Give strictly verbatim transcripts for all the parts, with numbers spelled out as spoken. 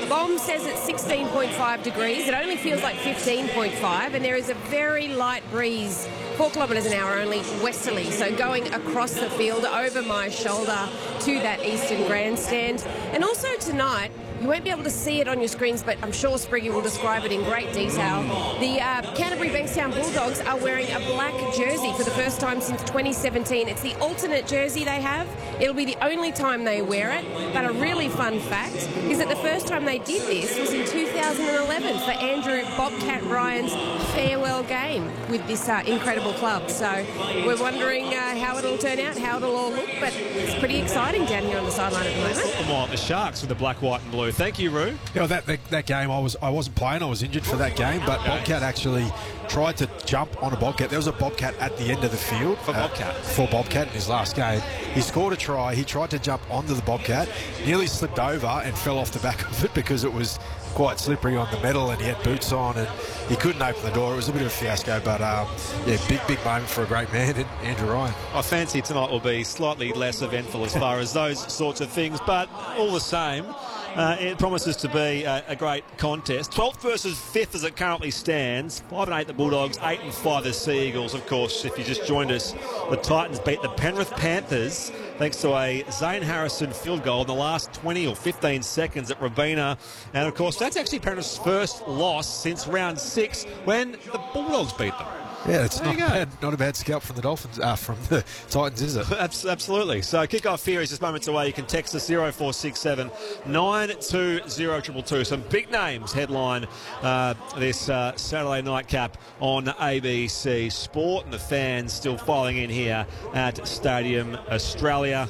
Bomb says it's sixteen point five degrees. It only feels like fifteen point five, and there is a very light breeze, four kilometres an hour only westerly, so going across the field over my shoulder to that eastern grandstand. And also tonight, you won't be able to see it on your screens, but I'm sure Spriggy will describe it in great detail. The uh, Canterbury Bankstown Bulldogs are wearing a black jersey for the first time since twenty seventeen. It's the alternate jersey they have. It'll be the only time they wear it. But a really fun fact is that the first time they did this was in two thousand eleven for Andrew Bobcat Ryan's farewell game with this uh, incredible club. So we're wondering uh, how it'll turn out, how it'll all look, but it's pretty exciting down here on the sideline at the moment. Well, the Sharks with the black, white and blue. Thank you, Roo. You know, that, that that game, I was I wasn't playing. I was injured for that game, but Bobcat actually tried to jump on a Bobcat. There was a Bobcat at the end of the field for Bobcat. Uh, for Bobcat in his last game. He scored a try. He tried to jump onto the Bobcat, nearly slipped over and fell off the back of it because it was quite slippery on the metal, and he had boots on, and he couldn't open the door. It was a bit of a fiasco, but um, yeah, big, big moment for a great man, Andrew Ryan. I fancy tonight will be slightly less eventful as far as those sorts of things, but all the same, uh, it promises to be a, a great contest. twelfth versus fifth as it currently stands. five and eight the Bulldogs, eight and five the Sea Eagles. Of course, if you just joined us, the Titans beat the Penrith Panthers thanks to a Zane Harrison field goal in the last twenty or fifteen seconds at Robina. And, of course, that's actually Penrith's first loss since round six when the Bulldogs beat them. Yeah, it's There not you go. bad, not a bad scalp from the Dolphins, uh, from the Titans, is it? Abs- Absolutely. So kick-off here is just moments away. You can text us zero four six seven nine two zero two two two. Some big names headline uh, this uh, Saturday nightcap on A B C Sport, and the fans still filing in here at Stadium Australia.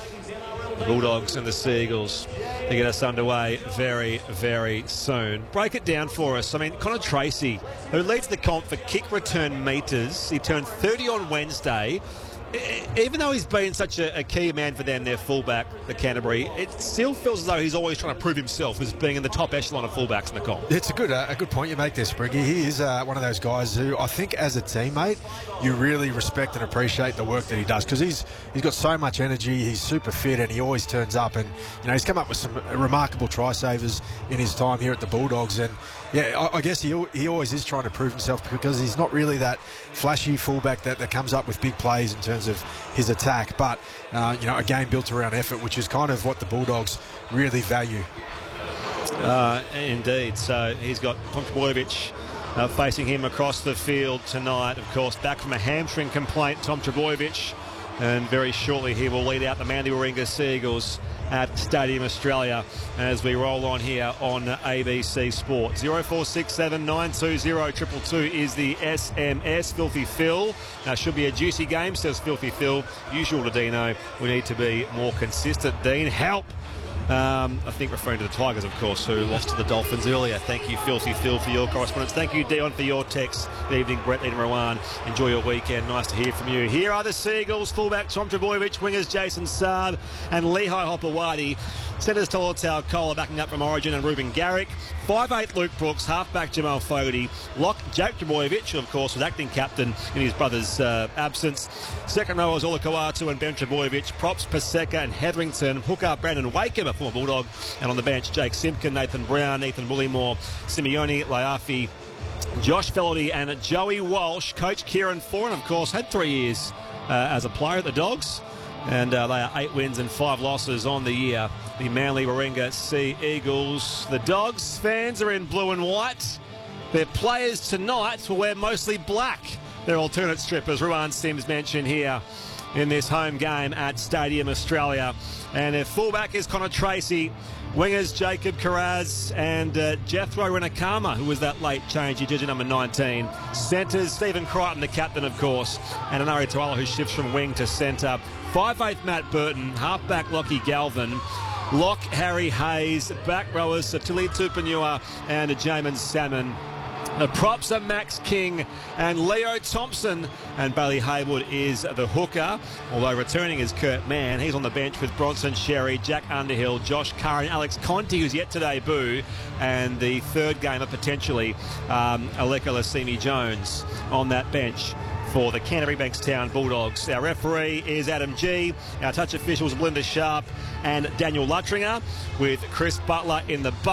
The Bulldogs and the Sea Eagles to get us underway very, very soon. Break it down for us. I mean, Connor Tracy, who leads the comp for kick return metres, he turned thirty on Wednesday. E- Even though he's been such a, a key man for them, their fullback, the Canterbury, it still feels as though he's always trying to prove himself as being in the top echelon of fullbacks in the comp. It's a good uh, a good point you make there, Spriggy. He is uh, one of those guys who I think as a teammate you really respect and appreciate the work that he does, because he's he's got so much energy, he's super fit, and he always turns up, and you know he's come up with some remarkable try savers in his time here at the Bulldogs, and yeah, I, I guess he he always is trying to prove himself because he's not really that flashy fullback that, that comes up with big plays in terms of his attack, but uh, you know a game built around effort, which is kind of what the Bulldogs really value. Uh, indeed. So he's got Tom Trbojevic uh, facing him across the field tonight. Of course, back from a hamstring complaint, Tom Trbojevic. And very shortly he will lead out the Manly Warringah Sea Eagles at Stadium Australia as we roll on here on A B C Sport. zero four six seven nine two zero two two two is the S M S. Filthy Phil. Now, should be a juicy game, says Filthy Phil. Usual to Dino. We need to be more consistent. Dean, help. Um, I think referring to the Tigers, of course, who lost to the Dolphins earlier. Thank you, Filthy Phil, for your correspondence. Thank you, Dion, for your text. Good evening, Brett and Rowan. Enjoy your weekend. Nice to hear from you. Here are the Sea Eagles. Fullback Tom Trbojevic, wingers Jason Saab and Lehigh Hopewadi. Centres Tolotau Kohler backing up from Origin and Ruben Garrick. five eight Luke Brooks, halfback Jamal Fogarty. Lock Jake Trbojevic, who of course was acting captain in his brother's uh, absence. Second row was Ola Kawatu and Ben Trbojevic. Props Paseka and Hetherington. Hooker Brandon Wakem, a former Bulldog. And on the bench, Jake Simpkin, Nathan Brown, Ethan Bullimore, Simeone Laiafi, Josh Felody and Joey Walsh. Coach Kieran Foran, of course, had three years uh, as a player at the Dogs. And uh, they are eight wins and five losses on the year. The Manly Warringah Sea Eagles. The Dogs fans are in blue and white. Their players tonight will wear mostly black. Their alternate strip, as Ruan Sims mentioned here in this home game at Stadium Australia. And their fullback is Connor Tracy. Wingers Jacob Carraz and uh, Jethro Renakama, who was that late change, he did number nineteen. Centres, Stephen Crichton, the captain, of course, and Anari Tuala, who shifts from wing to centre. five eight Matt Burton, halfback Lockie Galvin. Lock Harry Hayes, back rowers Satili Tupanua and Jamin Salmon. The props are Max King and Leo Thompson, and Bailey Haywood is the hooker, although returning is Kurt Mann. He's on the bench with Bronson Sherry, Jack Underhill, Josh Curran, Alex Conti, who's yet to debut, and the third gamer potentially, um, Aleka Lasimi Jones on that bench for the Canterbury Bankstown Bulldogs. Our referee is Adam G. Our touch officials Belinda Sharp and Daniel Luttringer, with Chris Butler in the